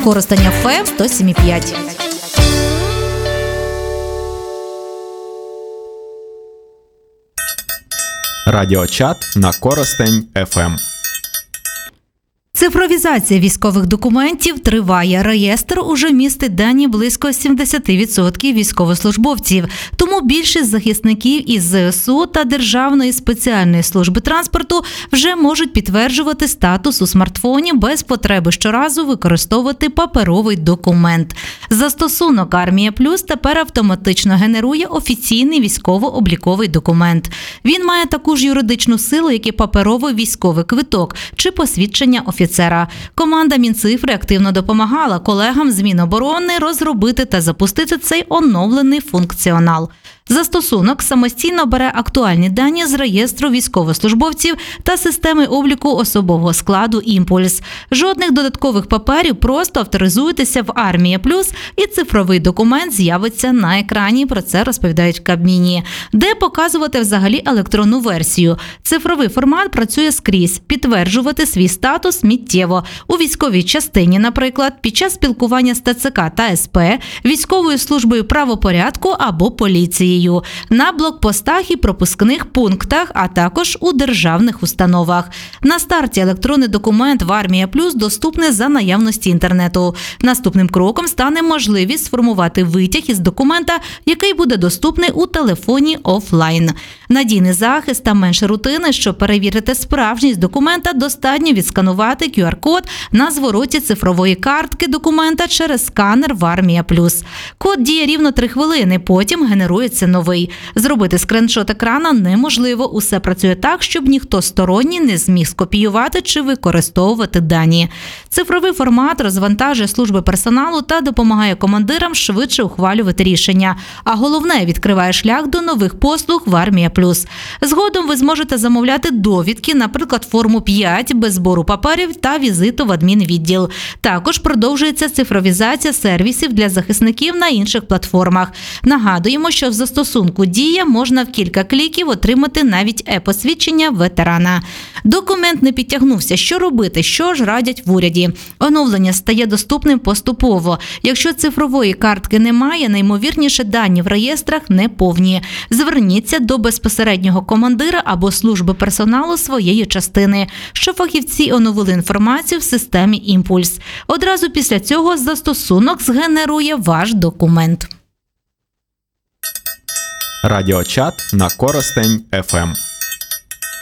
Коростень ФМ 107,5. Радіочат на Коростень ФМ. Цифровізація військових документів триває. Реєстр уже містить дані близько 70% військовослужбовців. Тому більшість захисників із ЗСУ та Державної спеціальної служби транспорту вже можуть підтверджувати статус у смартфоні без потреби щоразу використовувати паперовий документ. Застосунок «Армія Плюс» тепер автоматично генерує офіційний військово-обліковий документ. Він має таку ж юридичну силу, як і паперовий військовий квиток чи посвідчення офіцера. Команда Мінцифри активно допомагала колегам з Міноборони розробити та запустити цей оновлений функціонал. Застосунок самостійно бере актуальні дані з реєстру військовослужбовців та системи обліку особового складу «Імпульс». Жодних додаткових паперів, просто авторизуйтеся в «Армія Плюс» і цифровий документ з'явиться на екрані, про це розповідають в Кабміні. Де показувати взагалі електронну версію? Цифровий формат працює скрізь. Підтверджувати свій статус миттєво. У військовій частині, наприклад, під час спілкування з ТЦК та СП, військовою службою правопорядку або поліцією, на блокпостах і пропускних пунктах, а також у державних установах. На старті електронний документ в «Армія Плюс» доступний за наявності інтернету. Наступним кроком стане можливість сформувати витяг із документа, який буде доступний у телефоні офлайн. Надійний захист та менше рутини, щоб перевірити справжність документа, достатньо відсканувати QR-код на звороті цифрової картки документа через сканер в «Армія Плюс». Код діє рівно 3 хвилини, потім генерується новий. Зробити скриншот екрана неможливо. Усе працює так, щоб ніхто сторонній не зміг скопіювати чи використовувати дані. Цифровий формат розвантажує служби персоналу та допомагає командирам швидше ухвалювати рішення. А головне, відкриває шлях до нових послуг в «Армія Плюс». Згодом ви зможете замовляти довідки, наприклад, форму 5 без збору паперів та візиту в адмінвідділ. Також продовжується цифровізація сервісів для захисників на інших платформах. Нагадуємо, що в застосунку «Дія» можна в кілька кліків отримати навіть е-посвідчення ветерана. Документ не підтягнувся. Що робити? Що ж радять в уряді? Оновлення стає доступним поступово. Якщо цифрової картки немає, найімовірніше дані в реєстрах неповні. Зверніться до безпосереднього командира або служби персоналу своєї частини, щоб фахівці оновили інформацію в системі «Імпульс». Одразу після цього застосунок згенерує ваш документ. Радіочат на Коростень ФМ.